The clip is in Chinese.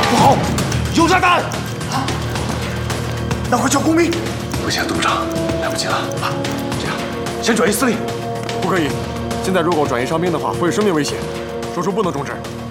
不好，有炸弹！啊！那快叫工兵！ 不行，董事长，来不及了啊！这样，先转移司令。 不可以，现在如果转移伤兵的话，会有生命危险。叔叔不能终止。